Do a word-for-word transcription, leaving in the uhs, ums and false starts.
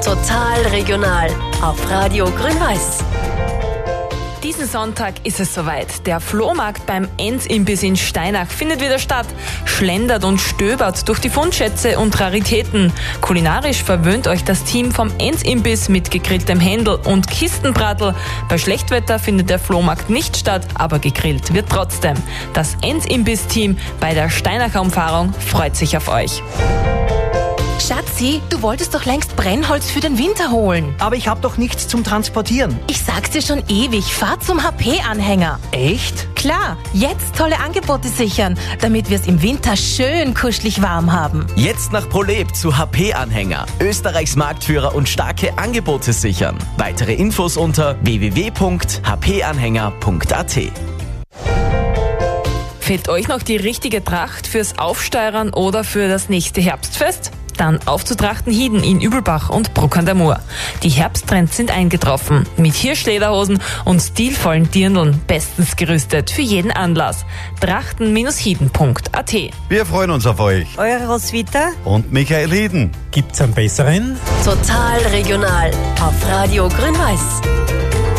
Total regional auf Radio Grün-Weiß. Diesen Sonntag ist es soweit. Der Flohmarkt beim Enz-Imbiss in Steinach findet wieder statt. Schlendert und stöbert durch die Fundschätze und Raritäten. Kulinarisch verwöhnt euch das Team vom Enz-Imbiss mit gegrilltem Händel und Kistenbratel. Bei Schlechtwetter findet der Flohmarkt nicht statt, aber gegrillt wird trotzdem. Das Enz-Imbiss-Team bei der Steinacher Umfahrung freut sich auf euch. Schatzi, du wolltest doch längst Brennholz für den Winter holen. Aber ich habe doch nichts zum Transportieren. Ich sag's dir schon ewig, fahr zum H P-Anhänger. Echt? Klar, jetzt tolle Angebote sichern, damit wir es im Winter schön kuschelig warm haben. Jetzt nach ProLab zu H P-Anhänger. Österreichs Marktführer und starke Angebote sichern. Weitere Infos unter w w w punkt h p anhänger punkt a t. Fehlt euch noch die richtige Tracht fürs Aufsteuern oder für das nächste Herbstfest? Dann auf zu Trachtenhieden in Übelbach und Bruck an der Mur. Die Herbsttrends sind eingetroffen. Mit Hirschlederhosen und stilvollen Dirndln bestens gerüstet für jeden Anlass. trachten Hieden punkt a t. Wir freuen uns auf euch. Eure Roswitha Und Michael Hieden. Gibt's einen besseren? Total regional auf Radio Grün-Weiß.